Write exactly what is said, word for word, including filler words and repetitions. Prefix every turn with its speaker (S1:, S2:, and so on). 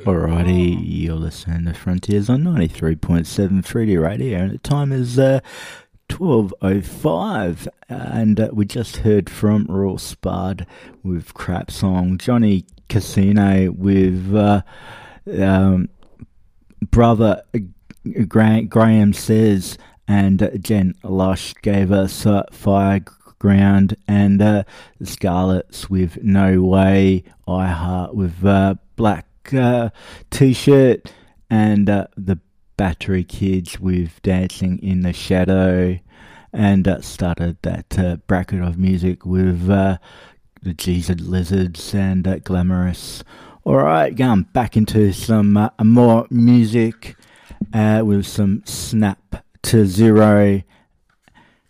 S1: Alrighty, you're listening to Frontiers on ninety-three point seven three D Radio, and the time is uh, twelve oh five, and uh, we just heard from Royal Spud with Crap Song, Johnny Casino with uh, um, Brother Gra- Graham Says, and uh, Jen Lush gave us uh, Fireground, and uh, the Scarlets with No Way, I Heart with uh, Black Uh, t-shirt, and uh, the Battery Kids with Dancing in the Shadow, and uh, started that uh, bracket of music with uh, the Jesus Lizards and uh, Glamorous. Alright, going back into some uh, more music uh, with some Snap to Zero